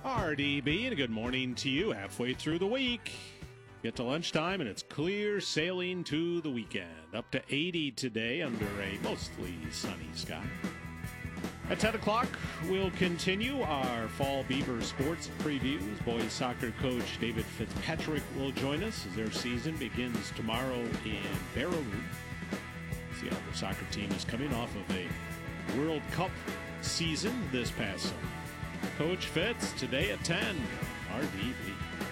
RDB, and a good morning to you halfway through the week. Get to lunchtime, and it's clear sailing to the weekend. Up to 80 today under a mostly sunny sky. At 10 o'clock, we'll continue our fall Beaver sports previews. Boys soccer coach David Fitzpatrick will join us as their season begins tomorrow in Baraboo. Seattle soccer team is coming off of a World Cup season this past summer. Coach Fitz today at 10, RDB.